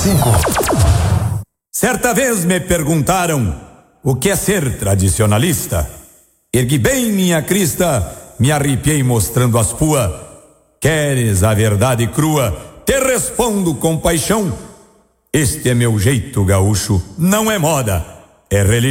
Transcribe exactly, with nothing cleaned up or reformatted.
cinco. Certa vez me perguntaram o que é ser tradicionalista. Ergui bem minha crista, me arrepiei mostrando as pua. Queres a verdade crua? Te respondo com paixão. Este é meu jeito gaúcho, não é moda, é religião.